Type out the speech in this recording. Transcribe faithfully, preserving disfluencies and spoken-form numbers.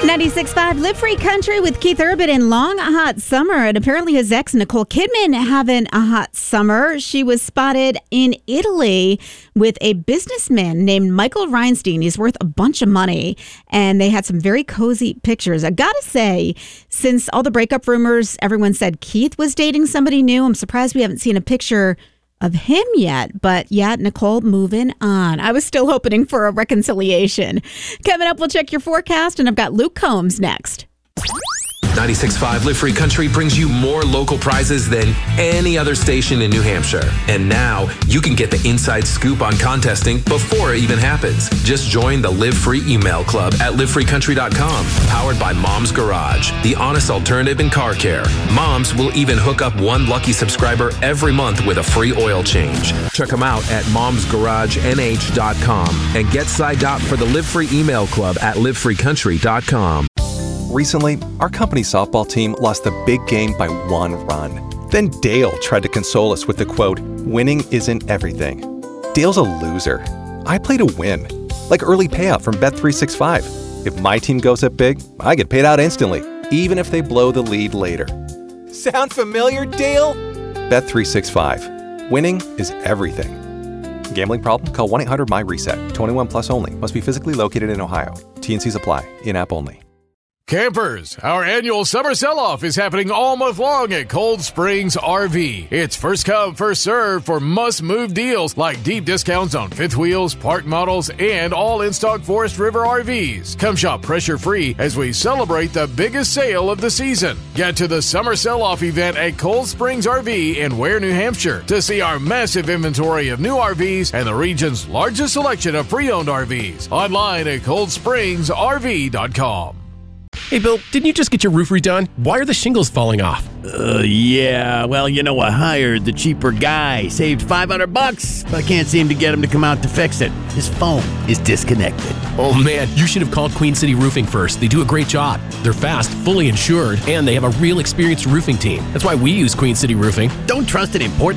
ninety-six point five Live Free Country with Keith Urban in long, hot summer. And apparently his ex, Nicole Kidman, having a hot summer. She was spotted in Italy with a businessman named Michael Reinstein. He's worth a bunch of money. And they had some very cozy pictures. I gotta say, since all the breakup rumors, everyone said Keith was dating somebody new. I'm surprised we haven't seen a picture of him yet, but yeah, Nicole moving on. I was still hoping for a reconciliation. Coming up, we'll check your forecast, and I've got Luke Combs next. ninety-six point five Live Free Country brings you more local prizes than any other station in New Hampshire. And now you can get the inside scoop on contesting before it even happens. Just join the Live Free email club at live free country dot com. Powered by Mom's Garage, the honest alternative in car care. Moms will even hook up one lucky subscriber every month with a free oil change. Check them out at moms garage n h dot com and get signed up for the Live Free email club at live free country dot com. Recently, our company softball team lost the big game by one run. Then Dale tried to console us with the quote, "Winning isn't everything." Dale's a loser. I play to win. Like early payout from Bet three sixty-five. If my team goes up big, I get paid out instantly, even if they blow the lead later. Sound familiar, Dale? Bet three sixty-five. Winning is everything. Gambling problem? Call one eight hundred M Y reset. twenty-one plus only. Must be physically located in Ohio. T and Cs apply. In-app only. Campers, our annual summer sell-off is happening all month long at Cold Springs R V. It's first come, first served for must-move deals like deep discounts on fifth wheels, park models, and all in-stock Forest River R Vs. Come shop pressure-free as we celebrate the biggest sale of the season. Get to the summer sell-off event at Cold Springs R V in Ware, New Hampshire to see our massive inventory of new R Vs and the region's largest selection of pre-owned R Vs. Online at cold springs r v dot com. Hey, Bill, didn't you just get your roof redone? Why are the shingles falling off? Uh, yeah. Well, you know, I hired the cheaper guy. Saved five hundred bucks, but I can't seem to get him to come out to fix it. His phone is disconnected. Oh, man, you should have called Queen City Roofing first. They do a great job. They're fast, fully insured, and they have a real experienced roofing team. That's why we use Queen City Roofing. Don't trust an important